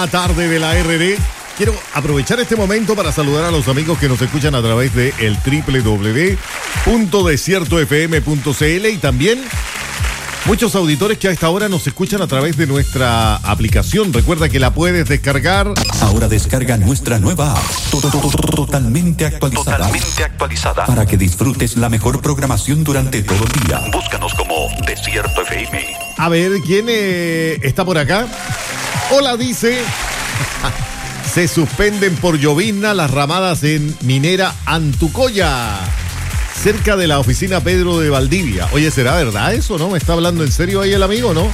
última tarde de la RD. Quiero aprovechar este momento para saludar a los amigos que nos escuchan a través de el www.desiertofm.cl y también muchos auditores que a esta hora nos escuchan a través de nuestra aplicación. Recuerda que la puedes descargar. Ahora descarga nuestra nueva app, totalmente actualizada. Para que disfrutes la mejor programación durante todo el día. Búscanos como Desierto FM. A ver, ¿quién está por acá? Hola, dice. Se suspenden por llovizna las ramadas en Minera Antucoya, cerca de la oficina Pedro de Valdivia. Oye, ¿será verdad eso, no? ¿Me está hablando en serio ahí el amigo, no?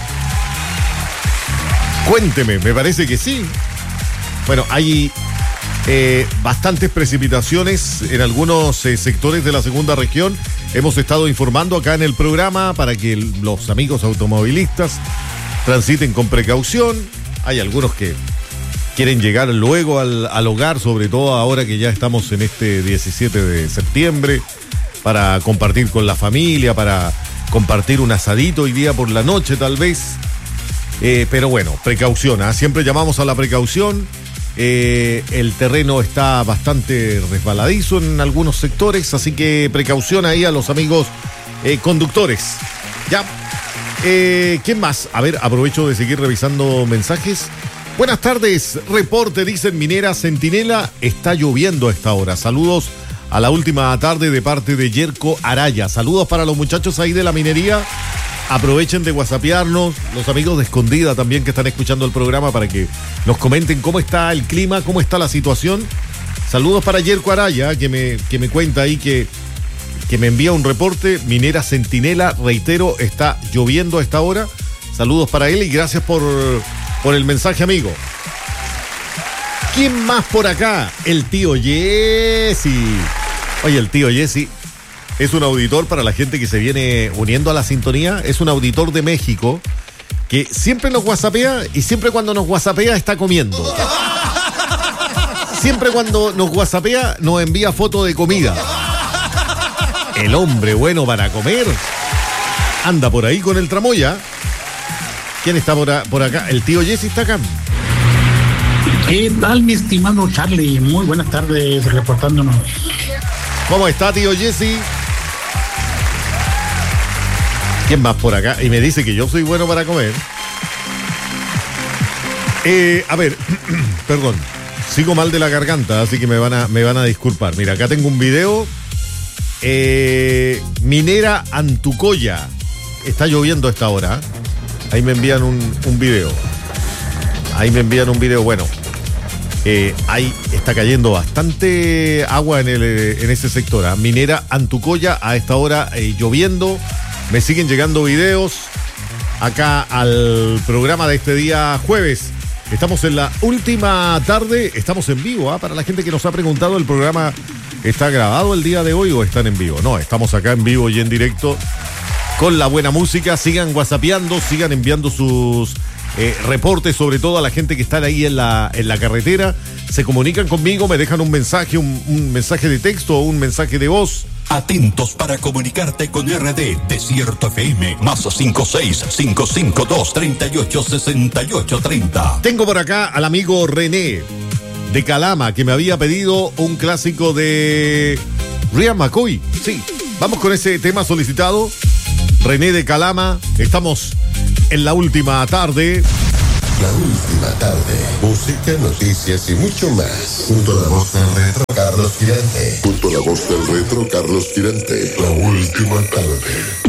Cuénteme, me parece que sí. Bueno, hay bastantes precipitaciones en algunos sectores de la segunda región. Hemos estado informando acá en el programa para que los amigos automovilistas transiten con precaución. Hay algunos que quieren llegar luego al hogar, sobre todo ahora que ya estamos en este 17 de septiembre, para compartir con la familia, para compartir un asadito hoy día por la noche tal vez. Pero bueno, precaución, ¿eh? Siempre llamamos a la precaución. El terreno está bastante resbaladizo en algunos sectores, así que precaución ahí a los amigos conductores. Ya. ¿Quién más? A ver, aprovecho de seguir revisando mensajes. Buenas tardes, reporte, dicen Minera Centinela, está lloviendo a esta hora. Saludos a la última tarde de parte de Yerko Araya. Saludos para los muchachos ahí de la minería. Aprovechen de whatsappearnos, los amigos de Escondida también que están escuchando el programa, para que nos comenten cómo está el clima, cómo está la situación. Saludos para Yerko Araya, que me cuenta ahí que me envía un reporte. Minera Centinela, reitero, está lloviendo a esta hora. Saludos para él y gracias por el mensaje, amigo. ¿Quién más por acá? El tío Jesse. Oye, el tío Jesse es un auditor, para la gente que se viene uniendo a la sintonía, es un auditor de México que siempre nos whatsappea y siempre cuando nos whatsappea está comiendo. Siempre cuando nos whatsappea nos envía foto de comida. El hombre bueno para comer anda por ahí con el tramoya. ¿Quién está por acá? El tío Jesse está acá. ¿Qué tal, mi estimado Charlie? Muy buenas tardes, reportándonos. ¿Cómo está, tío Jesse? ¿Quién más por acá? Y me dice que yo soy bueno para comer. A ver, perdón, sigo mal de la garganta, así que me van a disculpar. Mira, acá tengo un video. Minera Antucoya. Está lloviendo a esta hora. Ahí me envían un video. Bueno, ahí está cayendo bastante agua en ese sector. Minera Antucoya a esta hora lloviendo. Me siguen llegando videos acá al programa de este día jueves. Estamos en la última tarde. Estamos en vivo. Para la gente que nos ha preguntado, ¿el programa está grabado el día de hoy o están en vivo? No, estamos acá en vivo y en directo con la buena música. Sigan whatsappeando, sigan enviando sus reportes, sobre todo a la gente que está ahí en la carretera. Se comunican conmigo, me dejan un mensaje, un mensaje de texto o un mensaje de voz. Atentos para comunicarte con RD Desierto FM, más 56-552-386830. Tengo por acá al amigo René de Calama, que me había pedido un clásico de Ryan McCoy. Sí, vamos con ese tema solicitado. René de Calama, estamos en la última tarde. La última tarde. Música, noticias y mucho más. Junto a la voz del retro, Carlos Girante. La última tarde.